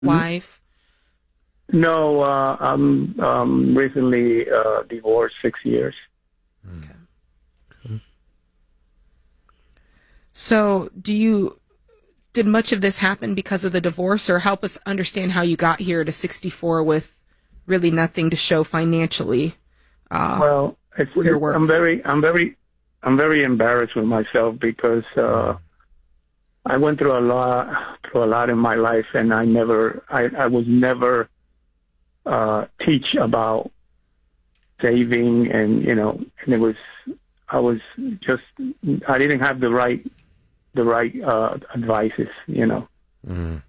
wife? No, I'm recently divorced 6 years. Okay. So did much of this happen because of the divorce, or help us understand how you got here to 64 with really nothing to show financially? Well, for your work. I'm very embarrassed with myself because I went through a lot in my life, and I was never teach about saving, and I didn't have the right advices, and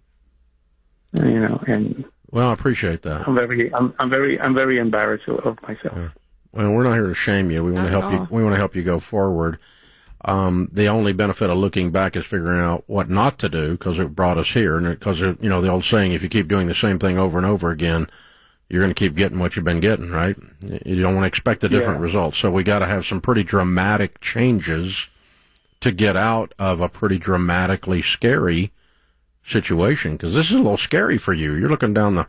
well, I appreciate that. I'm very embarrassed of myself. Yeah. Well, we're not here to shame you. We want to help you. We want to help you go forward. The only benefit of looking back is figuring out what not to do, because it brought us here. And because, the old saying, if you keep doing the same thing over and over again, you're going to keep getting what you've been getting, right? You don't want to expect a different result. So we got to have some pretty dramatic changes to get out of a pretty dramatically scary situation, because this is a little scary for you. You're looking down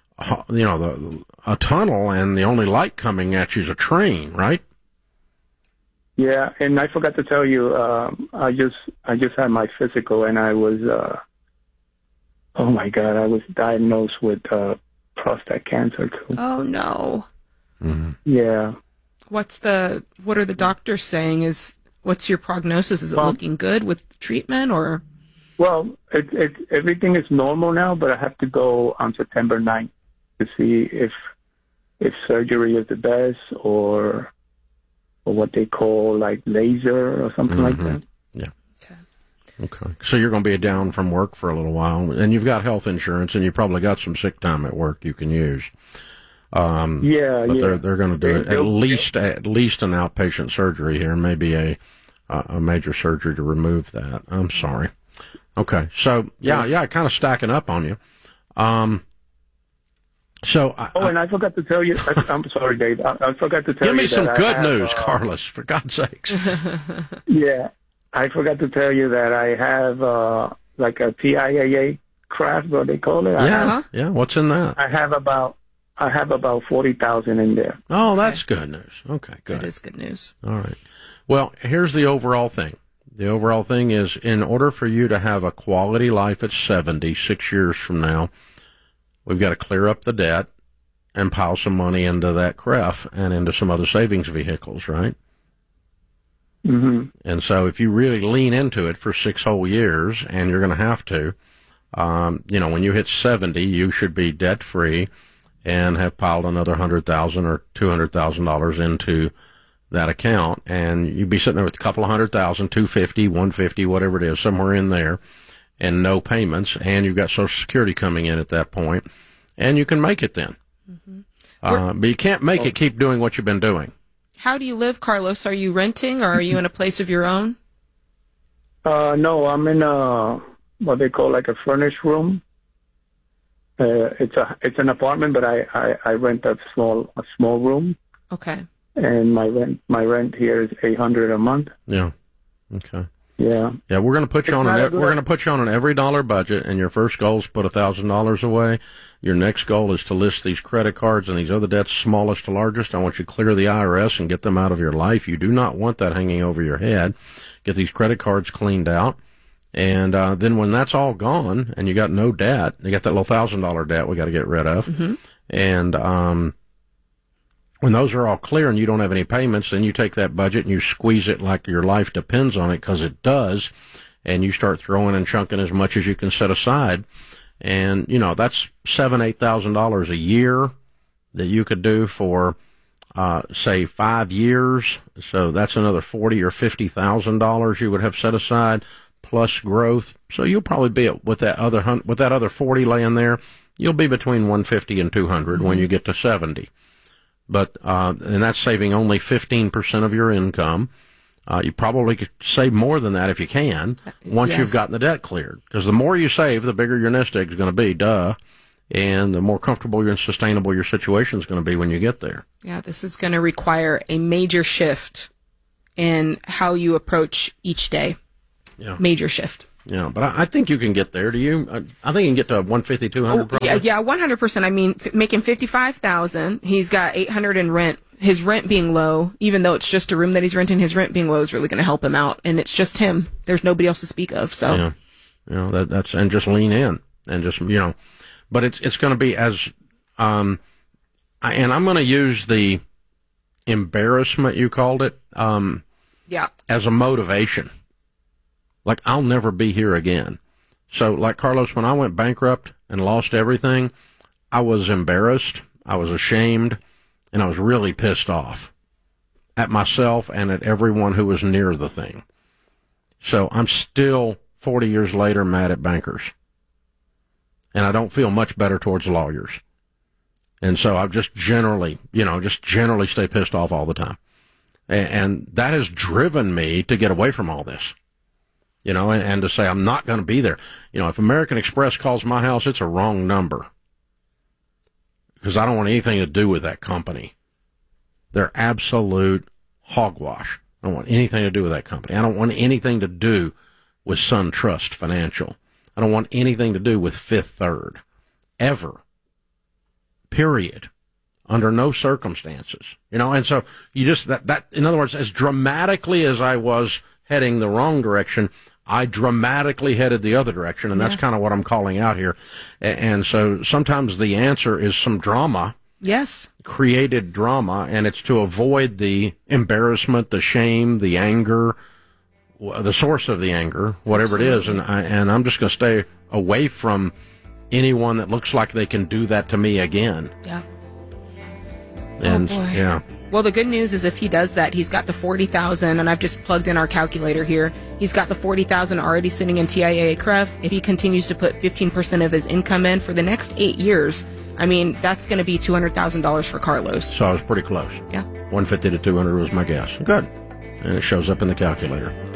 a tunnel, and the only light coming at you is a train, right? Yeah, and I forgot to tell you, I just had my physical, and I was, oh my God, I was diagnosed with prostate cancer too. Oh no. Mm-hmm. Yeah. What are the doctors saying? What's your prognosis? Is it looking good with treatment, or? Well, everything is normal now, but I have to go on September 9th to see if surgery is the best, or what they call like laser or something like that. Yeah. Okay. So you're going to be down from work for a little while, and you've got health insurance, and you probably got some sick time at work you can use. But they're going to do it at least an outpatient surgery here, maybe a major surgery to remove that. I'm sorry. Okay. So yeah, kind of stacking up on you. And I forgot to tell you. I'm sorry, Dave. I forgot to tell you. Give me some good news, Carlos, for God's sakes. Yeah, I forgot to tell you that I have like a TIAA craft, what they call it. Yeah. What's in that? I have about 40,000 in there. Oh, that's good news. Okay, good. That is good news. All right. Well, here's the overall thing. The overall thing is, in order for you to have a quality life at 70, 6 years from now, we've got to clear up the debt and pile some money into that CREF and into some other savings vehicles, right? Mm-hmm. And so if you really lean into it for 6 whole years, and you're going to have to, when you hit 70, you should be debt-free and have piled another $100,000 or $200,000 into that account, and you'd be sitting there with a couple of $100,000, $250, $150, whatever it is, somewhere in there, and no payments, and you've got Social Security coming in at that point, and you can make it then. Mm-hmm. But you can't make it keep doing what you've been doing. How do you live, Carlos? Are you renting, or are you in a place of your own? No, I'm in what they call like a furnished room. It's an apartment, but I rent a small room. Okay. And my rent here is $800 a month. Yeah. Okay. Yeah. Yeah, we're going to put you on an every dollar budget, and your first goal is to put $1,000 away. Your next goal is to list these credit cards and these other debts, smallest to largest. I want you to clear the IRS and get them out of your life. You do not want that hanging over your head. Get these credit cards cleaned out. And then when that's all gone and you got no debt, you got that little $1,000 debt we got to get rid of. Mm-hmm. And when those are all clear and you don't have any payments, then you take that budget and you squeeze it like your life depends on it, because it does, and you start throwing and chunking as much as you can set aside. And, that's $7,000-8,000 a year that you could do for, say, 5 years. So that's another $40,000 or $50,000 you would have set aside, plus growth. So you'll probably be with that other 40 laying there, you'll be between 150 and 200 when you get to 70. But, and that's saving only 15% of your income. You probably could save more than that if you can, once you've gotten the debt cleared. Because the more you save, the bigger your nest egg is going to be, and the more comfortable and sustainable your situation is going to be when you get there. Yeah, this is going to require a major shift in how you approach each day. Yeah. Major shift. Yeah, but I think you can get there. Do you? I think you can get to 150, 200. Oh, yeah, 100%. I mean, making $55,000. He's got $800 in rent. His rent being low, even though it's just a room that he's renting, his rent being low is really going to help him out. And it's just him. There's nobody else to speak of. So, yeah, that's and just lean in and just but it's going to be as and I'm going to use the embarrassment you called it as a motivation. Like, I'll never be here again. So, like, Carlos, when I went bankrupt and lost everything, I was embarrassed, I was ashamed, and I was really pissed off at myself and at everyone who was near the thing. So I'm still, 40 years later, mad at bankers. And I don't feel much better towards lawyers. And so I've just generally stay pissed off all the time. And that has driven me to get away from all this. And to say I'm not going to be there. If American Express calls my house, it's a wrong number. Because I don't want anything to do with that company. They're absolute hogwash. I don't want anything to do with that company. I don't want anything to do with SunTrust Financial. I don't want anything to do with Fifth Third. Ever. Period. Under no circumstances. And so you just, that in other words, as dramatically as I was heading the wrong direction, I dramatically headed the other direction, and that's kind of what I'm calling out here. And so sometimes the answer is some drama. Yes. Created drama, and it's to avoid the embarrassment, the shame, the anger, the source of the anger, whatever Absolutely. It is. And I'm just going to stay away from anyone that looks like they can do that to me again. Yeah. And yeah. Well, the good news is if he does that, he's got the $40,000, and I've just plugged in our calculator here. He's got the $40,000 already sitting in TIAA CREF. If he continues to put 15% of his income in for the next 8 years, I mean, that's going to be $200,000 for Carlos. So I was pretty close. Yeah. 150 to 200 was my guess. Good. And it shows up in the calculator.